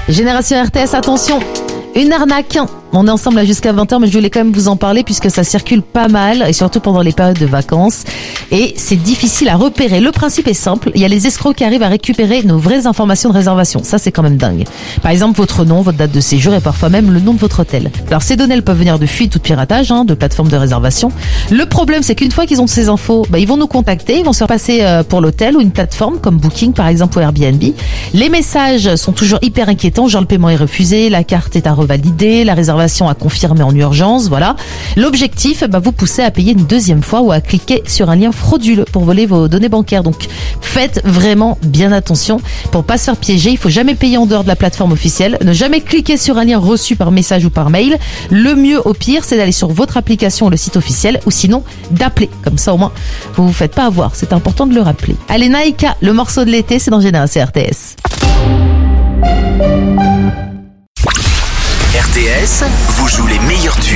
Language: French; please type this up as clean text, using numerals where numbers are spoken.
Génération RTS, attention, une arnaque. On est ensemble là jusqu'à 20h, mais je voulais quand même vous en parler puisque ça circule pas mal et surtout pendant les périodes de vacances. Et c'est difficile à repérer. Le principe est simple. Il y a les escrocs qui arrivent à récupérer nos vraies informations de réservation. Ça, c'est quand même dingue. Par exemple, votre nom, votre date de séjour et parfois même le nom de votre hôtel. Alors, ces données, elles peuvent venir de fuite ou de piratage, de plateformes de réservation. Le problème, c'est qu'une fois qu'ils ont ces infos, ils vont nous contacter, ils vont se faire passer pour l'hôtel ou une plateforme comme Booking, par exemple, ou Airbnb. Les messages sont toujours hyper inquiétants. Genre, le paiement est refusé, la carte est à revalider, la réservation à confirmer en urgence, voilà. L'objectif, vous pousser à payer une deuxième fois ou à cliquer sur un lien frauduleux pour voler vos données bancaires. Donc, faites vraiment bien attention. Pour pas se faire piéger, il faut jamais payer en dehors de la plateforme officielle. Ne jamais cliquer sur un lien reçu par message ou par mail. Le mieux, au pire, c'est d'aller sur votre application ou le site officiel ou sinon d'appeler. Comme ça, au moins, vous vous faites pas avoir. C'est important de le rappeler. Allez, Naïka, le morceau de l'été, c'est dans Génération RTS. RTS vous joue les meilleurs tubes.